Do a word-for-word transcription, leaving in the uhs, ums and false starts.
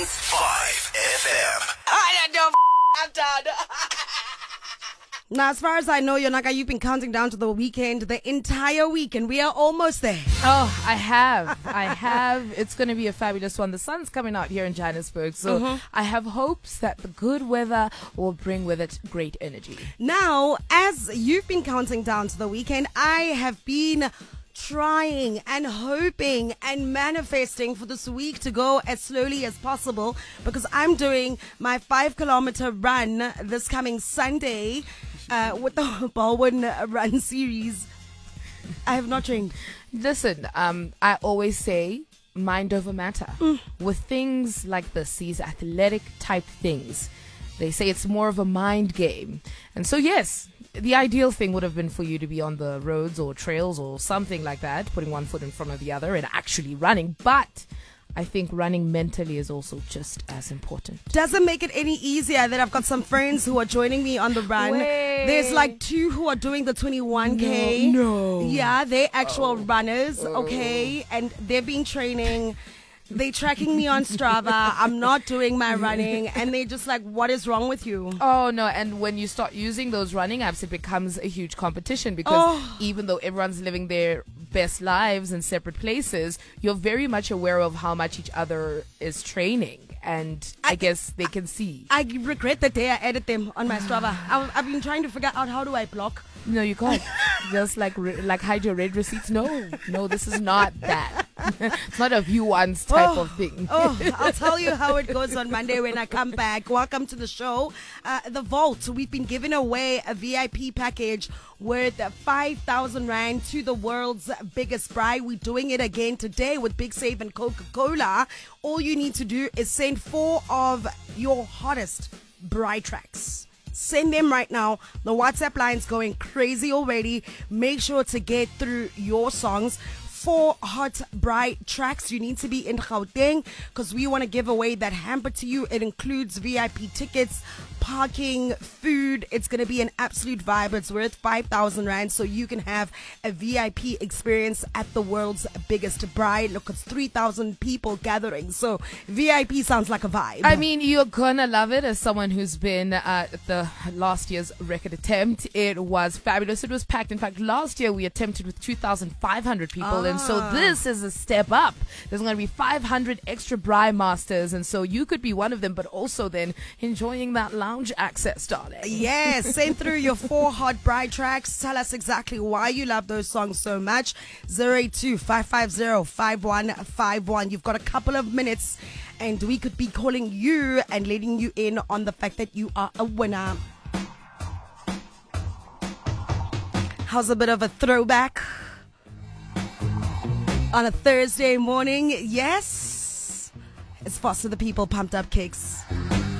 five F M. I don't I'm done. Now, as far as I know, Yonaka, you've been counting down to the weekend the entire week, and we are almost there. Oh, I have. I have. It's going to be a fabulous one. The sun's coming out here in Johannesburg, so Mhm. I have hopes that the good weather will bring with it great energy. Now, as you've been counting down to the weekend, I have been trying and hoping and manifesting for this week to go as slowly as possible because I'm doing my five kilometer run this coming Sunday uh, with the Baldwin Run series. I have not trained. Listen, um, I always say mind over matter. Mm. With things like this, these athletic type things, they say it's more of a mind game. And so, yes, the ideal thing would have been for you to be on the roads or trails or something like that, putting one foot in front of the other and actually running. But I think running mentally is also just as important. Doesn't make it any easier that I've got some friends who are joining me on the run. Way. There's like two who are doing the twenty-one K. No, no. Yeah, they're actual Oh. runners, okay? And they've been training. They tracking me on Strava. I'm not doing my running. And they're just like, what is wrong with you? Oh, no. And when you start using those running apps, it becomes a huge competition because Oh. even though everyone's living their best lives in separate places, you're very much aware of how much each other is training. And I, I- guess they can see. I regret the day I edit them on my Strava. I, I've been trying to figure out how do I block. No, you can't. Just like re- like hide your red receipts. No, no, this is not that. It's not a view once type Oh, of thing. Oh, I'll tell you how it goes on Monday when I come back. Welcome to the show. Uh, the Vault, we've been giving away a V I P package worth five thousand Rand to the world's biggest bride. We're doing it again today with Big Save and Coca-Cola. All you need to do is send four of your hottest bride tracks. Send them right now. The WhatsApp line's going crazy already. Make sure to get through your songs. Four hot bride tracks. You need to be in Gauteng because we want to give away that hamper to you. It includes V I P tickets, parking, food. It's going to be an absolute vibe. It's worth five thousand Rand so you can have a V I P experience at the world's biggest bride. Look, it's three thousand people gathering. So V I P sounds like a vibe. I mean, you're gonna love it as someone who's been at the last year's record attempt. It was fabulous. It was packed. In fact, last year we attempted with two thousand five hundred people. And so Ah. this is a step up. There's going to be five hundred extra Braai Masters. And so you could be one of them, but also then enjoying that lounge access, darling. Yes, send through your four hot bride tracks. Tell us exactly why you love those songs so much. zero eight two, five five zero, five one five one. You've got a couple of minutes and we could be calling you and letting you in on the fact that you are a winner. How's a bit of a throwback on a Thursday morning? Yes, it's Foster the People, Pumped Up Kicks.